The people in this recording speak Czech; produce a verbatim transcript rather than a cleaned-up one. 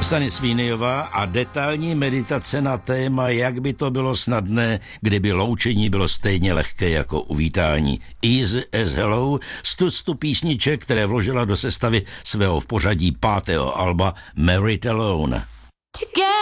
Sunny Sweeneyová a detailní meditace na téma, jak by to bylo snadné, kdyby loučení bylo stejně lehké jako uvítání. Easy as Hello, z tuctu písniček, které vložila do sestavy svého v pořadí pátého alba Married Alone.